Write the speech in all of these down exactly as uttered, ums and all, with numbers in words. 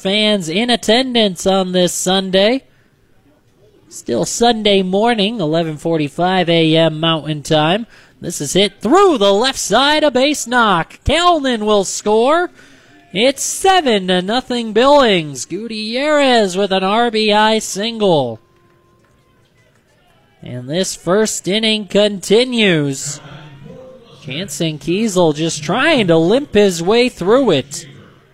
fans in attendance on this Sunday. Still Sunday morning, eleven forty-five a.m. Mountain Time. This is hit through the left side, a base knock. Kalnin will score. It's seven to nothing Billings. Gutierrez with an R B I single. And this first inning continues. Jansen Kiesel just trying to limp his way through it.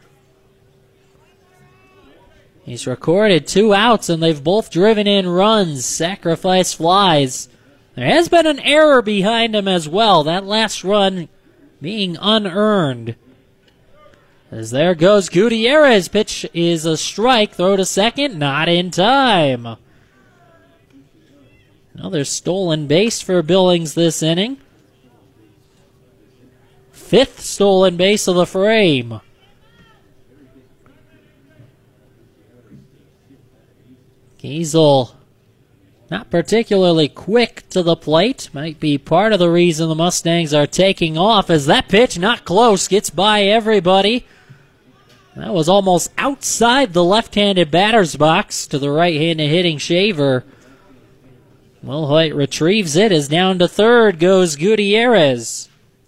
He's recorded two outs, and they've both driven in runs, sacrifice flies. There has been an error behind him as well, that last run being unearned. As there goes Gutierrez. Pitch is a strike. Throw to second, not in time. Another stolen base for Billings this inning. Fifth stolen base of the frame. Kiesel not particularly quick to the plate. Might be part of the reason the Mustangs are taking off, as that pitch, not close, gets by everybody. That was almost outside the left-handed batter's box to the right-handed hitting Shaver. Wilhoit retrieves it, as down to third goes Gutierrez.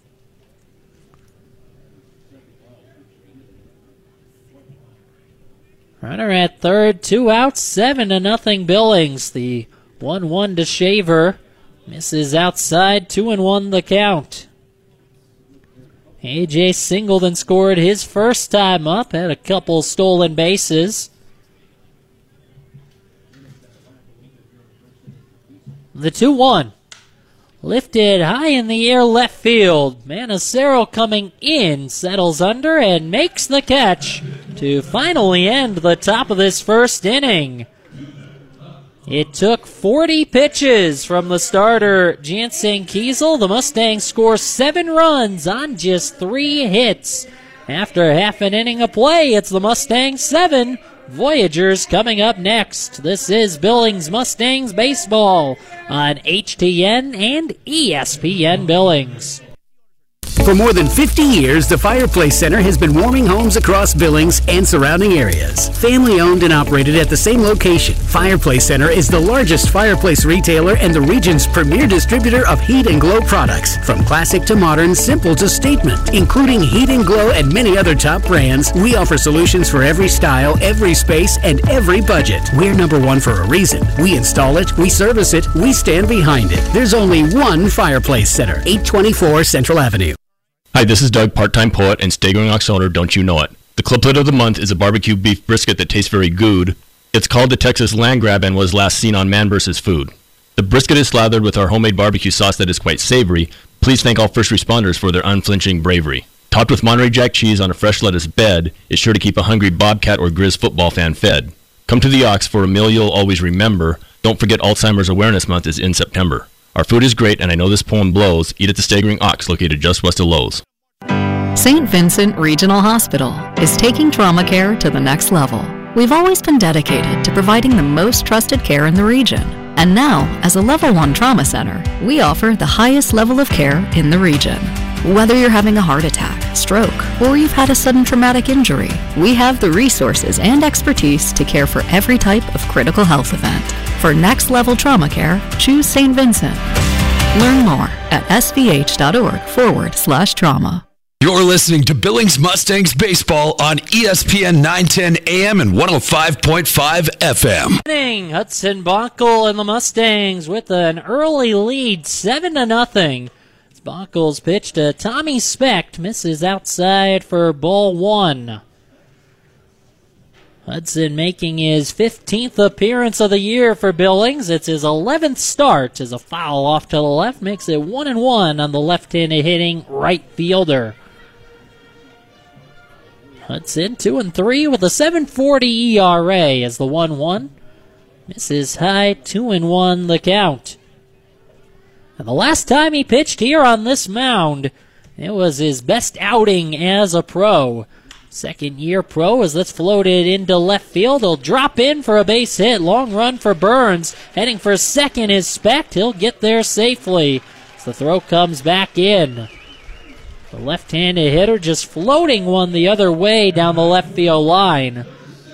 Runner at third, two outs, seven to nothing Billings. The one one to Shaver misses outside, two and one the count. A J Singleton scored his first time up, had a couple stolen bases. The two one. Lifted high in the air left field. Manacero coming in, settles under and makes the catch to finally end the top of this first inning. It took forty pitches from the starter, Jansen Kiesel. The Mustangs score seven runs on just three hits. After half an inning of play, it's the Mustangs seven, Voyagers coming up next. This is Billings Mustangs baseball on H T N and E S P N Billings. For more than fifty years, the Fireplace Center has been warming homes across Billings and surrounding areas. Family owned and operated at the same location, Fireplace Center is the largest fireplace retailer and the region's premier distributor of Heat and Glow products. From classic to modern, simple to statement. Including Heat and Glow and many other top brands, we offer solutions for every style, every space, and every budget. We're number one for a reason. We install it, we service it, we stand behind it. There's only one Fireplace Center, eight twenty-four Central Avenue. Hi, this is Doug, part-time poet and Staggering Ox owner, Don't You Know It. The cliplet of the month is a barbecue beef brisket that tastes very good. It's called the Texas Land Grab and was last seen on Man versus. Food. The brisket is slathered with our homemade barbecue sauce that is quite savory. Please thank all first responders for their unflinching bravery. Topped with Monterey Jack cheese on a fresh lettuce bed, it's sure to keep a hungry Bobcat or Grizz football fan fed. Come to the Ox for a meal you'll always remember. Don't forget Alzheimer's Awareness Month is in September. Our food is great, and I know this poem blows. Eat at the Staggering Ox, located just west of Lowe's. Saint Vincent Regional Hospital is taking trauma care to the next level. We've always been dedicated to providing the most trusted care in the region. And now, as a level one trauma center, we offer the highest level of care in the region. Whether you're having a heart attack, stroke, or you've had a sudden traumatic injury, we have the resources and expertise to care for every type of critical health event. For next level trauma care, choose Saint Vincent. Learn more at svh.org forward slash trauma. You're listening to Billings Mustangs Baseball on E S P N nine ten A M and one oh five point five F M. Hudson Bonkel and the Mustangs with an early lead, seven to nothing. Bonkel's pitch to Tommy Specht, misses outside for ball one. Hudson making his fifteenth appearance of the year for Billings. It's his eleventh start as a foul off to the left makes it one and one on the left-handed hitting right fielder. Hudson two and three with a seven forty E R A as the one one misses high, two and one the count. And the last time he pitched here on this mound, it was his best outing as a pro. Second year pro as that's floated into left field. He'll drop in for a base hit. Long run for Burns. Heading for second is Specht. He'll get there safely as the throw comes back in. The left-handed hitter just floating one the other way down the left field line.